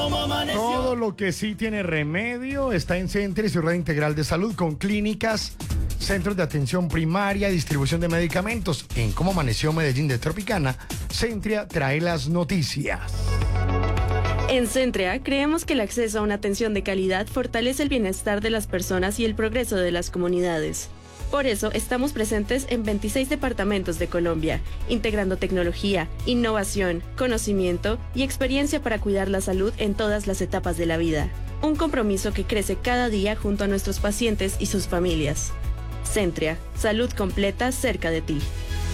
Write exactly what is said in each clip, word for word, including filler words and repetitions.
Todo lo que sí tiene remedio está en Centria y su red integral de salud con clínicas, centros de atención primaria, distribución de medicamentos. En Cómo Amaneció Medellín de Tropicana, Centria trae las noticias. En Centria, creemos que el acceso a una atención de calidad fortalece el bienestar de las personas y el progreso de las comunidades. Por eso, estamos presentes en veintiséis departamentos de Colombia, integrando tecnología, innovación, conocimiento y experiencia para cuidar la salud en todas las etapas de la vida. Un compromiso que crece cada día junto a nuestros pacientes y sus familias. Centria, salud completa cerca de ti.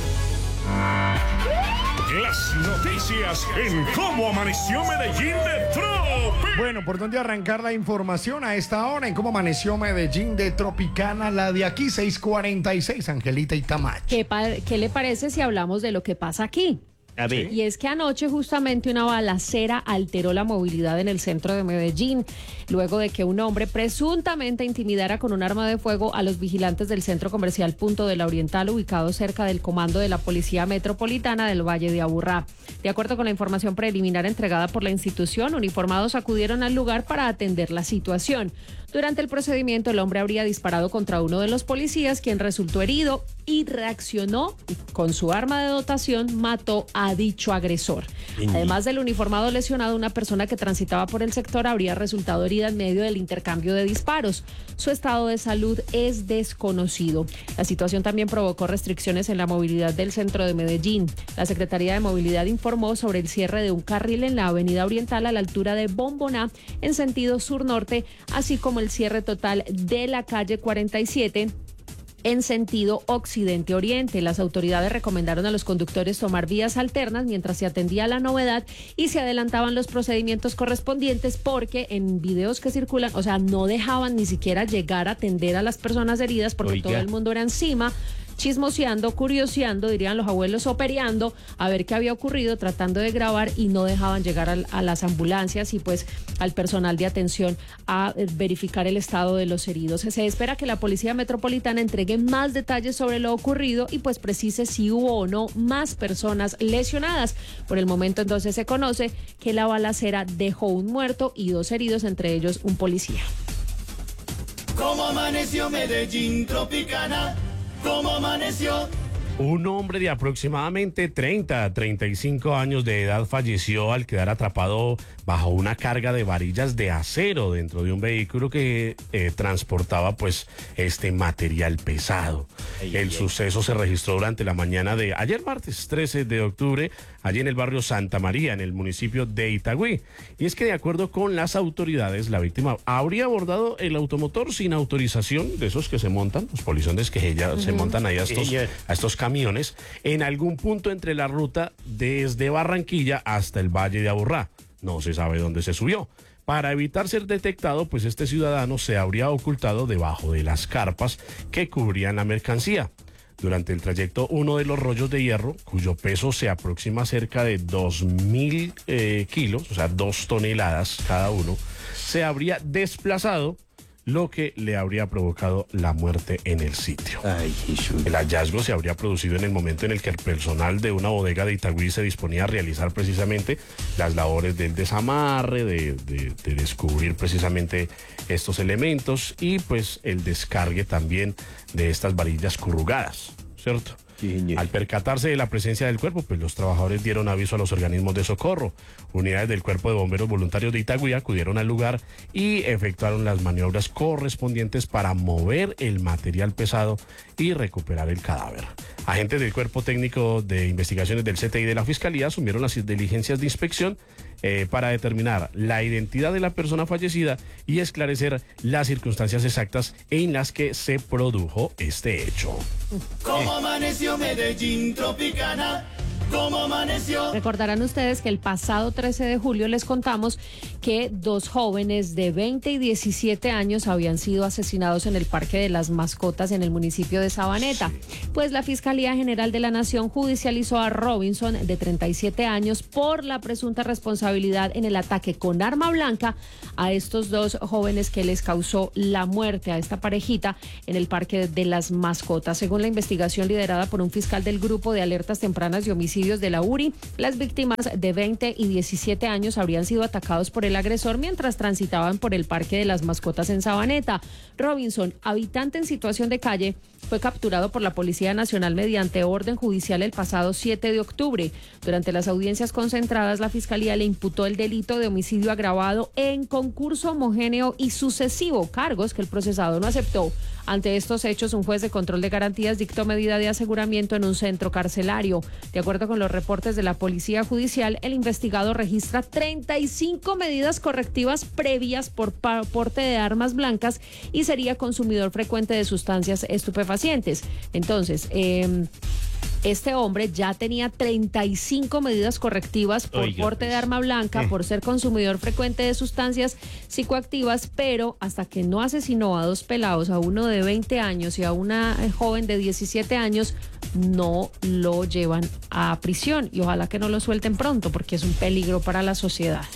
Las noticias en Cómo Amaneció Medellín de Tropicana. Bueno, ¿por dónde arrancar la información a esta hora en Cómo Amaneció Medellín de Tropicana? La de aquí, seis cuarenta y seis, Angelita Itamach. ¿Qué, ¿Qué le parece si hablamos de lo que pasa aquí? A ver. Y es que anoche justamente una balacera alteró la movilidad en el centro de Medellín, luego de que un hombre presuntamente intimidara con un arma de fuego a los vigilantes del centro comercial Punto de la Oriental, ubicado cerca del comando de la Policía Metropolitana del Valle de Aburrá. De acuerdo con la información preliminar entregada por la institución, uniformados acudieron al lugar para atender la situación. Durante el procedimiento, el hombre habría disparado contra uno de los policías, quien resultó herido y reaccionó con su arma de dotación, mató a dicho agresor. Además del uniformado lesionado, una persona que transitaba por el sector habría resultado herida en medio del intercambio de disparos. Su estado de salud es desconocido. La situación también provocó restricciones en la movilidad del centro de Medellín. La Secretaría de Movilidad informó sobre el cierre de un carril en la avenida Oriental a la altura de Bomboná en sentido sur-norte, así como el cierre total de la calle cuarenta y siete en sentido occidente-oriente. Las autoridades recomendaron a los conductores tomar vías alternas mientras se atendía la novedad y se adelantaban los procedimientos correspondientes, porque en videos que circulan, o sea, no dejaban ni siquiera llegar a atender a las personas heridas porque Oiga. todo el mundo era encima, chismoseando, curioseando, dirían los abuelos, o periando, a ver qué había ocurrido, tratando de grabar, y no dejaban llegar a, a las ambulancias y pues al personal de atención a eh, verificar el estado de los heridos. Se espera que la Policía Metropolitana entregue más detalles sobre lo ocurrido y pues precise si hubo o no más personas lesionadas. Por el momento entonces se conoce que la balacera dejó un muerto y dos heridos, entre ellos un policía. ¿Cómo amaneció Medellín Tropicana? ¿Cómo amaneció? Un hombre de aproximadamente treinta a treinta y cinco años de edad falleció al quedar atrapado bajo una carga de varillas de acero dentro de un vehículo que eh, transportaba pues este material pesado. Ay, El ay, suceso se registró durante la mañana de ayer martes trece de octubre, allí en el barrio Santa María, en el municipio de Itagüí. Y es que de acuerdo con las autoridades, la víctima habría abordado el automotor sin autorización, de esos que se montan, los polizones que ya uh-huh. se montan ahí a estos, Sí, a estos camiones, en algún punto entre la ruta desde Barranquilla hasta el Valle de Aburrá. No se sabe dónde se subió. Para evitar ser detectado, pues este ciudadano se habría ocultado debajo de las carpas que cubrían la mercancía. Durante el trayecto, uno de los rollos de hierro, cuyo peso se aproxima a cerca de dos mil eh, kilos, o sea, dos toneladas cada uno, se habría desplazado, lo que le habría provocado la muerte en el sitio. Ay, Jesús. El hallazgo se habría producido en el momento en el que el personal de una bodega de Itagüí se disponía a realizar precisamente las labores del desamarre, de, de, de descubrir precisamente estos elementos y pues el descargue también de estas varillas corrugadas, ¿cierto? Sí, Al percatarse de la presencia del cuerpo, pues los trabajadores dieron aviso a los organismos de socorro. Unidades del Cuerpo de Bomberos Voluntarios de Itagüí acudieron al lugar y efectuaron las maniobras correspondientes para mover el material pesado y recuperar el cadáver. Agentes del Cuerpo Técnico de Investigaciones del C T I de la Fiscalía asumieron las diligencias de inspección eh, para determinar la identidad de la persona fallecida y esclarecer las circunstancias exactas en las que se produjo este hecho. ¿Cómo amaneció Medellín Tropicana? ¿Cómo amaneció? Recordarán ustedes que el pasado trece de julio les contamos que dos jóvenes de veinte y diecisiete años habían sido asesinados en el Parque de las Mascotas en el municipio de Sabaneta. Sí. Pues la Fiscalía General de la Nación judicializó a Robinson, de treinta y siete años, por la presunta responsabilidad en el ataque con arma blanca a estos dos jóvenes que les causó la muerte a esta parejita en el Parque de las Mascotas. Según la investigación liderada por un fiscal del Grupo de Alertas Tempranas de Homicidios homicidios de la U R I. Las víctimas de veinte y diecisiete años habrían sido atacados por el agresor mientras transitaban por el Parque de las Mascotas en Sabaneta. Robinson, habitante en situación de calle, fue capturado por la Policía Nacional mediante orden judicial el pasado siete de octubre. Durante las audiencias concentradas, la Fiscalía le imputó el delito de homicidio agravado en concurso homogéneo y sucesivo, cargos que el procesado no aceptó. Ante estos hechos, un juez de control de garantías dictó medida de aseguramiento en un centro carcelario. De acuerdo con los reportes de la Policía Judicial, el investigado registra treinta y cinco medidas correctivas previas por porte de armas blancas y sería consumidor frecuente de sustancias estupefacientes. Entonces, eh, este hombre ya tenía treinta y cinco medidas correctivas por Oiga, porte de pues. arma blanca, Eh. por ser consumidor frecuente de sustancias psicoactivas, pero hasta que no asesinó a dos pelados, a uno de veinte años y a una eh, joven de diecisiete años, no lo llevan a prisión. Y ojalá que no lo suelten pronto, porque es un peligro para la sociedad.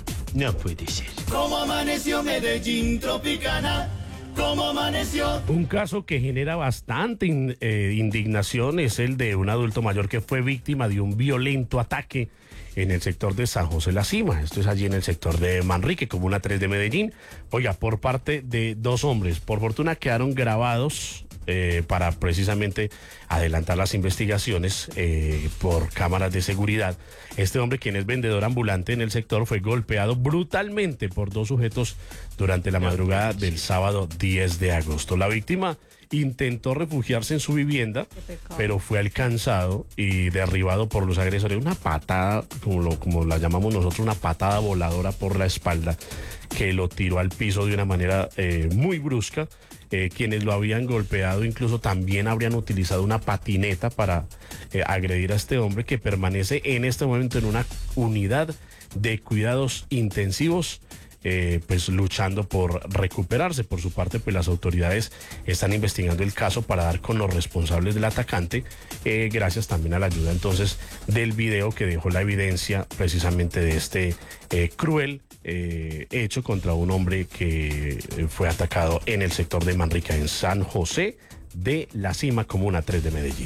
No puede ser. ¿Cómo amaneció Medellín Tropicana? ¿Cómo amaneció? Un caso que genera bastante in- eh, indignación es el de un adulto mayor que fue víctima de un violento ataque en el sector de San José La Cima. Esto es allí en el sector de Manrique, Comuna tres de Medellín. Oiga, por parte de dos hombres. Por fortuna quedaron grabados eh, para precisamente adelantar las investigaciones eh, por cámaras de seguridad. Este hombre, quien es vendedor ambulante en el sector, fue golpeado brutalmente por dos sujetos durante la madrugada del sábado diez de agosto. La víctima intentó refugiarse en su vivienda, pero fue alcanzado y derribado por los agresores. Una patada, como, lo, como la llamamos nosotros, una patada voladora por la espalda, que lo tiró al piso de una manera eh, muy brusca. Eh, quienes lo habían golpeado incluso también habrían utilizado una patineta para eh, agredir a este hombre, que permanece en este momento en una unidad de cuidados intensivos, eh, pues luchando por recuperarse. Por su parte, pues las autoridades están investigando el caso para dar con los responsables del atacante, eh, gracias también a la ayuda entonces del video que dejó la evidencia precisamente de este eh, cruel Eh, hecho contra un hombre que eh, fue atacado en el sector de Manrique, en San José de La Cima, Comuna tres de Medellín.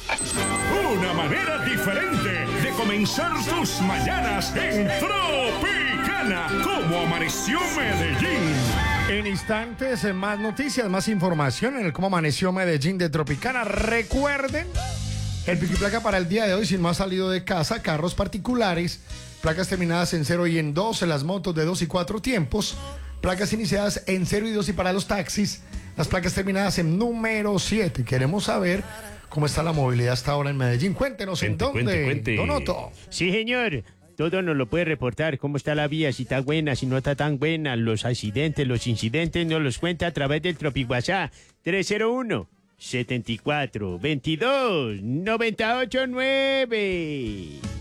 Una manera diferente de comenzar tus mañanas en Tropicana. ¿Cómo amaneció Medellín? En instantes, eh, más noticias, más información en el Cómo Amaneció Medellín de Tropicana. Recuerden, el pico y placa para el día de hoy, si no ha salido de casa, carros particulares, placas terminadas en cero y en dos, en las motos de dos y cuatro tiempos, placas iniciadas en cero y dos y para los taxis, las placas terminadas en número siete. Queremos saber cómo está la movilidad hasta ahora en Medellín. Cuéntenos en Cuente, dónde, cuente, cuente. Don Otto. Sí, señor. Todo nos lo puede reportar. ¿Cómo está la vía? Si está buena, si no está tan buena. Los accidentes, los incidentes nos los cuenta a través del TropiWhatsApp tres cero uno, setenta y cuatro, veintidós, noventa y ocho, nueve.